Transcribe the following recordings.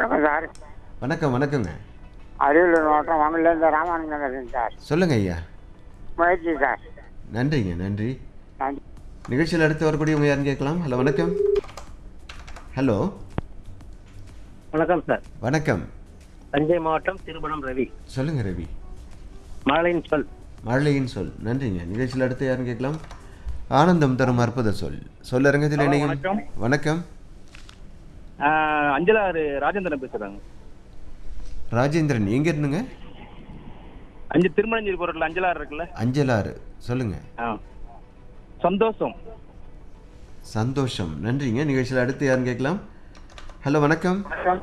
வணக்கம் சார். வணக்கம் வணக்கங்க. அரியலூர் மாவட்டம் வாங்கலேருந்து ராமானுஜன் பேசுகிறேன் சார். சொல்லுங்க ஐயா. முயற்சி சார். நன்றிங்க, நன்றி. நன்றி. நிகழ்ச்சியில் அடுத்து வரக்கூடியவங்க யாருன்னு கேட்கலாம். ஹலோ வணக்கம். ஹலோ வணக்கம் சார். வணக்கம். தஞ்சை மாவட்டம் திருமணம் ரவி. சொல்லுங்க ரவி. மழலையின் சொல். மழலையின் சொல். நன்றிங்க. நிகழ்ச்சியில் அடுத்து யாருன்னு கேட்கலாம். ஆனந்தம் தரும் அற்புத சொல். சொல்லரங்கத்தில் இணையும். வணக்கம். வணக்கம். அஞ்சலாறு ராஜேந்திரன் பேசுறாங்க. ராஜேந்திரன் எங்க இருந்துங்க? திருமணஞ்சேரி போறதுல அஞ்சலாறு இருக்குல்ல. அஞ்சலாறு. சொல்லுங்க. சந்தோஷம். சந்தோஷம். நன்றிங்க. நிகழ்ச்சியில் அடுத்து யாருன்னு கேட்கலாம். ஹலோ வணக்கம்.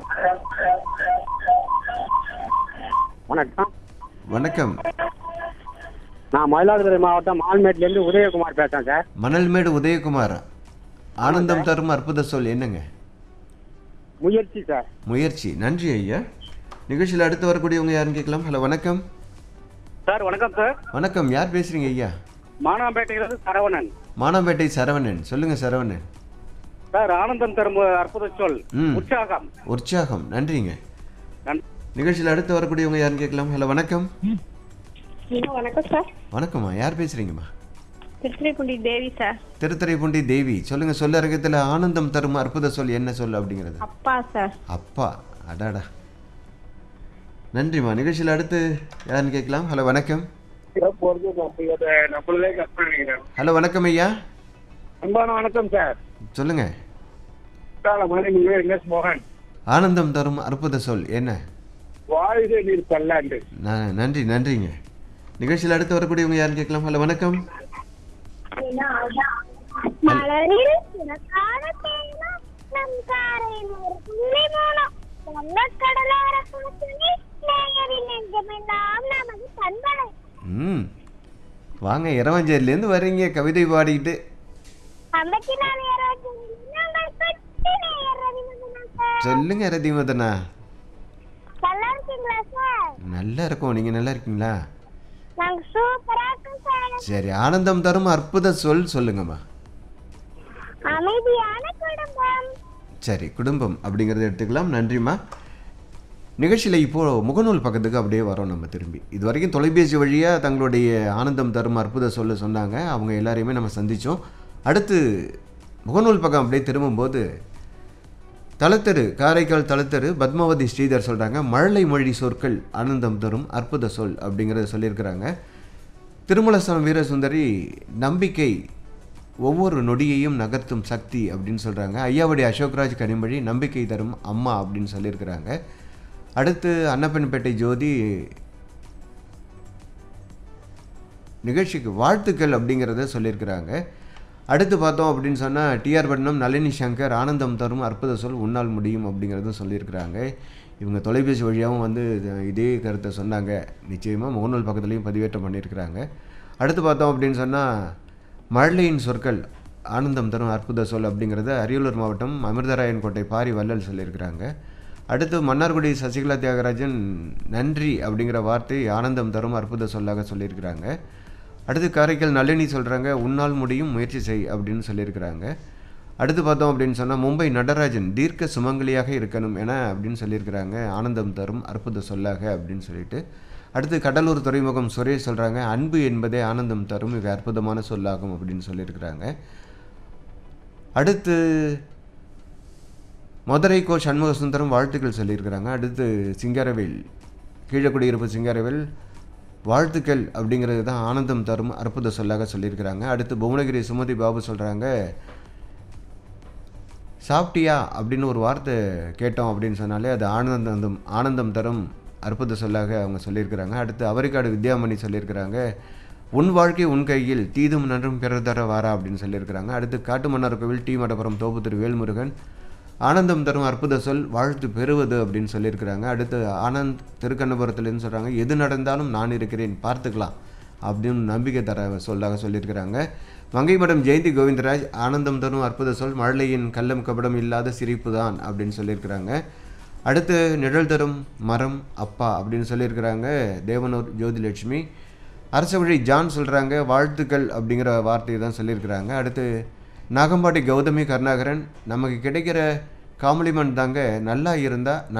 வணக்கம். வணக்கம். நான் மயிலாடுதுறை மாவட்டம் மால்மேட்லேருந்து உதயகுமார் பேசுகிறேன் சார். மணல்மேடு உதயகுமார். ஆனந்தம் தரும் அற்புத சொல் என்னங்க? முயற்சி சார். முயற்சி. நன்றி ஐயா. நிகழ்ச்சியில் அடுத்து வரக்கூடியவங்க யாருன்னு கேட்கலாம். ஹலோ வணக்கம். சார் வணக்கம் சார். வணக்கம். யார் பேசுறீங்க ஐயா? மானாம்பேட்டையிலிருந்து சரவணன். மானாம்பேட்டை சரவணன். சொல்லுங்க சரவணன். சார் ஆனந்தம் தரும் அற்புத சொல் உற்சாகம். உற்சாகம். நன்றிங்க. நிகழ்ச்சியில் அடுத்து வரக்கூடியவங்க யாருன்னு கேட்கலாம். ஹலோ வணக்கம். வணக்கம் சார். வணக்கம்மா. யார் பேசுறீங்கம்மா? திருத்துறைப்பூண்டி தேவி சார். திருத்துறைப்பூண்டி தேவி. சொல்லுங்க. சொல்ல அரங்கத்தில் ஆனந்தம் தரும் அற்புத சொல் என்ன சொல் அப்படிங்கிறது? அப்பா சார். அப்பா. அடாடா. நன்றிம்மா. நிகழ்ச்சியில் அடுத்து யாருன்னு கேட்கலாம். ஹலோ வணக்கம். ஹலோ வணக்கம் ஐயா. அன்பான வணக்கம் சார். சொல்லுங்க. மோகன். ஆனந்தம் தரும் அற்புத சொல் என்ன? வாழ்க நீர் பல்லாண்டு. நன்றி நன்றிங்க. நிகழ்ச்சியில் அடுத்து வரக்கூடியவங்க யாருன்னு கேட்கலாம். ஹலோ வணக்கம். வாங்க இரவஞ்சேரிலேருந்து வர்றீங்க கவிதை பாடிக்கிட்டு. சொல்லுங்க ரதிமதனா. நல்லா இருக்கும். நீங்க நல்லா இருக்கீங்களா? சரி. ஆனந்தம் தரும் அற்புத சொல் சொல்லுங்கம்மா. சரி. குடும்பம் அப்படிங்கறத எடுத்துக்கலாம். நன்றிம்மா. நிகழ்ச்சியில் இப்போ முகநூல் பக்கத்துக்கு அப்படியே வரோம் நம்ம திரும்பி. இது வரைக்கும் தொலைபேசி வழியாக தங்களுடைய ஆனந்தம் தரும் அற்புத சொல்ல சொன்னாங்க. அவங்க எல்லாரையுமே நம்ம சந்தித்தோம். அடுத்து முகநூல் பக்கம் அப்படியே திரும்பும்போது தலத்தெரு, காரைக்கால் தலத்தெரு பத்மாவதி ஸ்ரீதர் சொல்கிறாங்க, மழலை மொழி சொற்கள் ஆனந்தம் தரும் அற்புத சொல் அப்படிங்கிறத சொல்லியிருக்கிறாங்க. திருமலஸ்தானம் வீரசுந்தரி நம்பிக்கை ஒவ்வொரு நொடியையும் நகர்த்தும் சக்தி அப்படின்னு சொல்கிறாங்க. ஐயாவடி அசோக்ராஜ் கனிமொழி நம்பிக்கை தரும் அம்மா அப்படின்னு சொல்லியிருக்கிறாங்க. அடுத்து அன்னப்பன்பேட்டை ஜோதி நிகழ்ச்சிக்கு வாழ்த்துக்கள் அப்படிங்கிறத சொல்லியிருக்கிறாங்க. அடுத்து பார்த்தோம் அப்படின்னு சொன்னால் டிஆர் பட்னம் நளினி சங்கர் ஆனந்தம் தரும் அற்புத சொல் உன்னால் முடியும் அப்படிங்கிறதும் சொல்லியிருக்கிறாங்க. இவங்க தொலைபேசி வழியாகவும் வந்து இதே கருத்தை சொன்னாங்க. நிச்சயமாக முகநூல் பக்கத்துலேயும் பதிவேற்றம் பண்ணியிருக்கிறாங்க. அடுத்து பார்த்தோம் அப்படின்னு சொன்னால் மழலையின் சொற்கள் ஆனந்தம் தரும் அற்புத சொல் அப்படிங்கிறத அரியலூர் மாவட்டம் அமிர்தராயன் கோட்டை பாரி வள்ளல் சொல்லியிருக்கிறாங்க. அடுத்து மன்னார்குடி சசிகலா தியாகராஜன் நன்றி அப்படிங்கிற வார்த்தை ஆனந்தம் தரும் அற்புத சொல்லாக சொல்லியிருக்கிறாங்க. அடுத்து காரைக்கால் நளினி சொல்கிறாங்க உன்னால் முடியும் முயற்சி செய் அப்படின்னு சொல்லியிருக்கிறாங்க. அடுத்து பார்த்தோம் அப்படின்னு சொன்னால் மும்பை நடராஜன் தீர்க்க சுமங்கலியாக இருக்கணும் என அப்படின்னு சொல்லியிருக்கிறாங்க ஆனந்தம் தரும் அற்புத சொல்லாக அப்படின்னு சொல்லிட்டு. அடுத்து கடலூர் துறைமுகம் சுரேஷ் சொல்கிறாங்க அன்பு என்பதே ஆனந்தம் தரும் மிக அற்புதமான சொல்லாகும் அப்படின்னு சொல்லியிருக்கிறாங்க. அடுத்து மதுரை கோ சண்முக சுந்தரம் வாழ்த்துக்கள் சொல்லியிருக்கிறாங்க. அடுத்து சிங்காரவேல் கீழக்குடியிருப்பு சிங்காரவேல் வாழ்த்துக்கள் அப்படிங்கிறது தான் ஆனந்தம் தரும் அற்புத சொல்லாக சொல்லியிருக்கிறாங்க. அடுத்து புவனகிரி சுமதி பாபு சொல்கிறாங்க சாப்பிட்டியா அப்படின்னு ஒரு வார்த்தை கேட்டோம் அப்படின்னு சொன்னாலே அது ஆனந்தம் தரும் அற்புத சொல்லாக அவங்க சொல்லியிருக்கிறாங்க. அடுத்து அவரிக்காடு வித்யாமணி சொல்லியிருக்கிறாங்க உன் வாழ்க்கை உன் கையில் தீதும் நன்றும் பிறர் தர வாரா அப்படின்னு சொல்லியிருக்கிறாங்க. அடுத்து காட்டுமன்னார் கோவில் டி மடப்புறம் தோப்புத்திரு வேல்முருகன் ஆனந்தம் தரும் அற்புத சொல் வாழ்த்து பெறுவது அப்படின்னு சொல்லியிருக்கிறாங்க. அடுத்து ஆனந்த் திருக்கண்ணபுரத்துலேருந்து சொல்கிறாங்க எது நடந்தாலும் நான் இருக்கிறேன் பார்த்துக்கலாம் அப்படின்னு நம்பிக்கை தர சொல்லாக சொல்லியிருக்கிறாங்க. மங்கைமடம் ஜெயந்தி கோவிந்தராஜ் ஆனந்தம் தரும் அற்புத சொல் மழலையின் கள்ளம் கபடம் இல்லாத சிரிப்பு தான் அப்படின்னு சொல்லியிருக்கிறாங்க. அடுத்து நிழல் தரும் மரம் அப்பா அப்படின்னு சொல்லியிருக்கிறாங்க தேவனூர் ஜோதிலட்சுமி. அரசவழி ஜான் சொல்கிறாங்க வாழ்த்துக்கள் அப்படிங்கிற வார்த்தையை தான் சொல்லியிருக்கிறாங்க. அடுத்து நாகம்பாடி கௌதமி கருணாகரன் நமக்கு கிடைக்கிற காம்ப்ளிமெண்ட் தாங்க நல்லா இருந்தால்